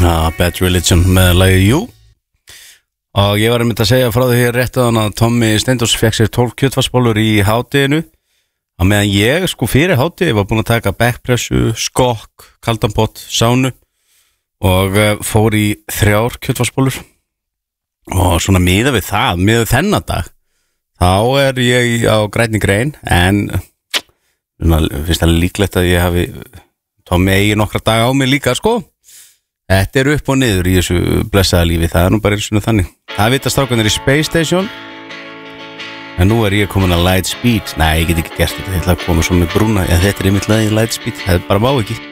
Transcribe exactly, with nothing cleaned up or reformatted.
Já, Bad Religion með lagið You. Og ég var einmitt að segja frá því hér rétt að hann að Tommy Steindors fekk sér tólf kjötfarsbollur í hádeginu á meðan ég sko fyrir hádegi var búin að taka backpressu, skokk, kaldanpott, sánu og fór í þrjár kjötfarsbollur og svona miða við það, miða við þennan dag þá er ég á grænni grein en finnst það líklegt að ég hafi Tommy eigi nokkra daga á mig líka sko. Þetta er upp og niður í þessu blessaða lífi, það er nú bara eins og þannig. Það vita strákanir í Space Station en nú er ég komin að Lightspeed. Nei, ég get ekki gert þetta, ég ætla að koma svo með brúna, ja, þetta er einmitt lagið Lightspeed, það er bara má ekki.